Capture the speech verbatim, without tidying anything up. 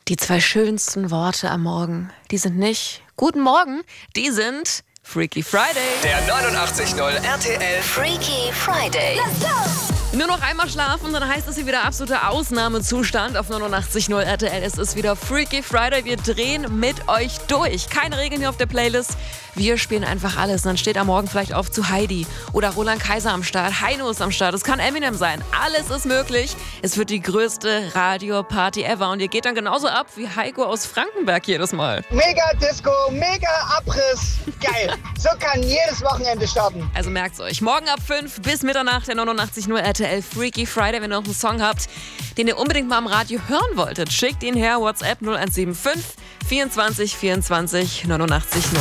Die zwei schönsten Worte am Morgen, die sind nicht Guten Morgen, die sind Freaky Friday. Der neunundachtzig Komma null R T L Freaky Friday. Let's go! Nur noch einmal schlafen, dann heißt es hier wieder absoluter Ausnahmezustand auf neunundachtzig Komma null R T L. Es ist wieder Freaky Friday. Wir drehen mit euch durch. Keine Regeln hier auf der Playlist. Wir spielen einfach alles. Und dann steht am Morgen vielleicht auf zu Heidi oder Roland Kaiser am Start. Heino ist am Start. Es kann Eminem sein. Alles ist möglich. Es wird die größte Radioparty ever. Und ihr geht dann genauso ab wie Heiko aus Frankenberg jedes Mal. Mega Disco, mega Abriss. Geil. So kann jedes Wochenende starten. Also merkt's euch. Morgen ab fünf bis Mitternacht der neunundachtzig Komma null R T L Freaky Friday. Wenn ihr noch einen Song habt, den ihr unbedingt mal am Radio hören wolltet, schickt ihn her. WhatsApp null eins sieben fünf vierundzwanzig vierundzwanzig neunundachtzig null.